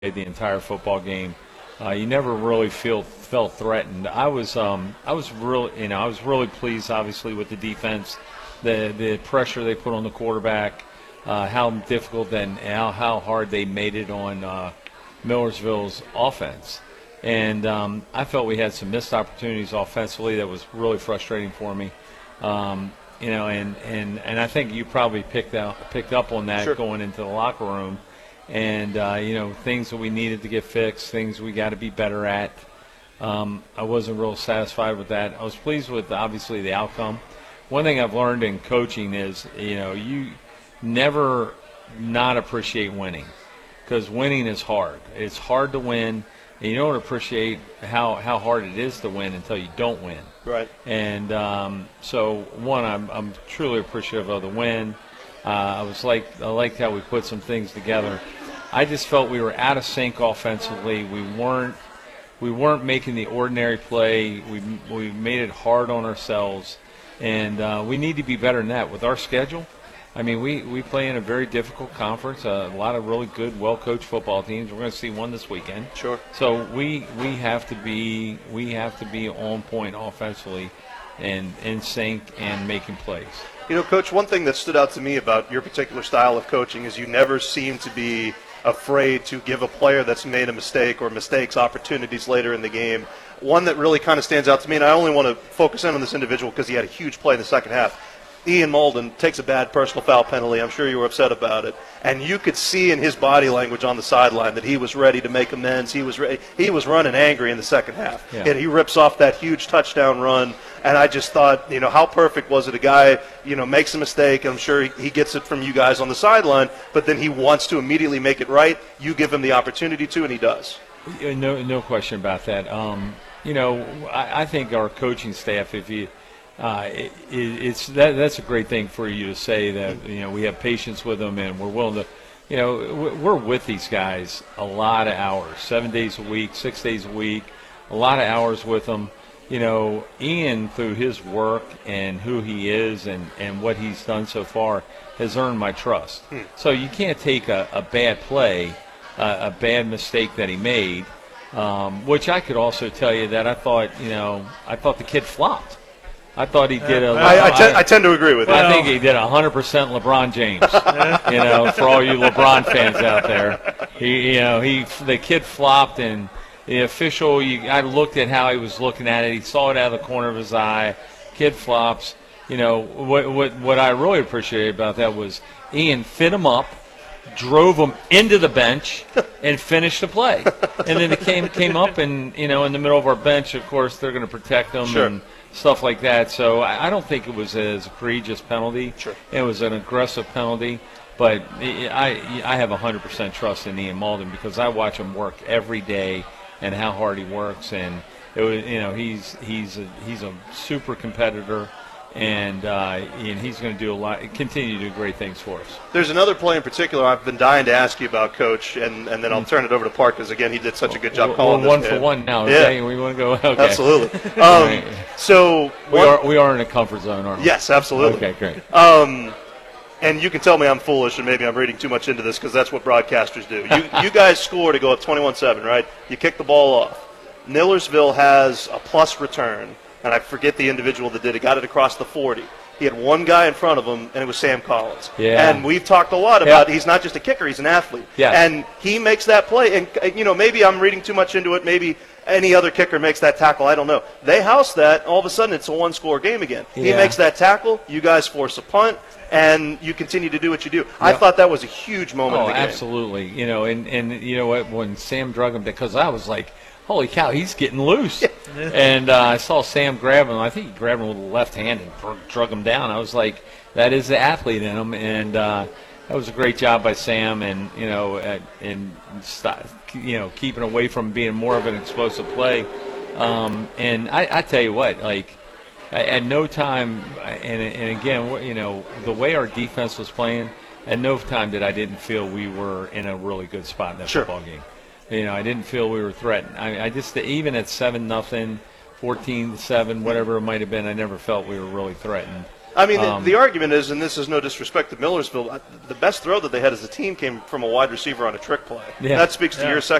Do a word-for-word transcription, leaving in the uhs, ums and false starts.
the entire football game. Uh, you never really feel felt threatened. I was um, I was really you know I was really pleased, obviously, with the defense, the the pressure they put on the quarterback, uh, how difficult and how how hard they made it on uh, Millersville's offense, and um, I felt we had some missed opportunities offensively that was really frustrating for me. Um, you know, and, and, and I think you probably picked out picked up on that Sure. going into the locker room. And, uh, you know, things that we needed to get fixed, things we got to be better at. Um, I wasn't real satisfied with that. I was pleased with, obviously, the outcome. One thing I've learned in coaching is, you know, you never not appreciate winning, because winning is hard. It's hard to win, and you don't appreciate how, how hard it is to win until you don't win. Right. And um, so, one, I'm, I'm truly appreciative of the win. Uh, I was like, I liked how we put some things together. I just felt we were out of sync offensively. We weren't, we weren't making the ordinary play. We we made it hard on ourselves, and uh, we need to be better than that with our schedule. I mean, we, we play in a very difficult conference. Uh, a lot of really good, well-coached football teams. We're going to see one this weekend. Sure. So we we have to be we have to be on point offensively, and in sync and making plays. You know, Coach, one thing that stood out to me about your particular style of coaching is you never seem to be afraid to give a player that's made a mistake or mistakes opportunities later in the game. One that really kind of stands out to me, and I only want to focus in on this individual because he had a huge play in the second half. Ian Malden takes a bad personal foul penalty. I'm sure you were upset about it. And you could see in his body language on the sideline that he was ready to make amends. He was ready. He was running angry in the second half. Yeah. And he rips off that huge touchdown run. And I just thought, you know, how perfect was it? A guy, you know, makes a mistake. I'm sure he, he gets it from you guys on the sideline, but then he wants to immediately make it right. You give him the opportunity to, and he does. Yeah, No, no question about that. Um, you know, I, I think our coaching staff, if you, uh, it, it's that that's a great thing for you to say that you know we have patience with them and we're willing to, you know, we're with these guys a lot of hours, seven days a week, six days a week, a lot of hours with them. You know, Ian, through his work and who he is and, and what he's done so far, has earned my trust. Hmm. So you can't take a, a bad play, uh, a bad mistake that he made, um, which I could also tell you that I thought, you know, I thought the kid flopped. I thought he did a. I, I, te- I tend to agree with you. I think he did one hundred percent LeBron James. You know, for all you LeBron fans out there, he, you know, he the kid flopped and. The official, you, I looked at how he was looking at it. He saw it out of the corner of his eye. Kid flops. You know, what what what I really appreciated about that was Ian fit him up, drove him into the bench, and finished the play. And then it came came up, and, you know, in the middle of our bench, of course, they're going to protect him Sure. and stuff like that. So I, I don't think it was as egregious penalty. Sure. It was an aggressive penalty. But I, I have one hundred percent trust in Ian Malden because I watch him work every day and how hard he works, and it was, you know, he's he's a, he's a super competitor, and uh, and he's going to do a lot, continue to do great things for us. There's another play in particular I've been dying to ask you about, Coach, and, and then I'll turn it over to Park because again he did such a good job Well, calling one this for game. one now. Yeah. Okay, we want to go. Okay, Absolutely. Um, right. So We one- are we are in a comfort zone, aren't we? yes, absolutely. Okay, great. Um, and you can tell me I'm foolish and maybe I'm reading too much into this because that's what broadcasters do. You, you guys score to go up twenty-one seven, right? You kick the ball off. Millersville has a plus return, and I forget the individual that did it, got it across the forty. He had one guy in front of him, and it was Sam Collins. Yeah. And we've talked a lot about he's not just a kicker, he's an athlete. Yeah. And he makes that play. And, you know, maybe I'm reading too much into it. Maybe any other kicker makes that tackle. I don't know. They house that. All of a sudden, it's a one-score game again. He Yeah. makes that tackle. You guys force a punt, and you continue to do what you do. I Yep. thought that was a huge moment Oh, in the game. absolutely. You know, and, and you know what, when Sam drug him, because I was like, holy cow, he's getting loose. And uh, I saw Sam grab him. I think he grabbed him with the left hand and dr- drug him down. I was like, that is the athlete in him. And uh, that was a great job by Sam, and, you know, uh, and stop, you know, keeping away from being more of an explosive play. Um, and I, I tell you what, like, at no time, and, and again, you know, the way our defense was playing, at no time did I didn't feel we were in a really good spot in that Sure. football game. You know, I didn't feel we were threatened. I, I just, even at seven nothing, fourteen seven, whatever it might have been, I never felt we were really threatened. I mean, Um, the, the argument is, and this is no disrespect to Millersville, uh, the best throw that they had as a team came from a wide receiver on a trick play. Yeah. That speaks to Yeah. your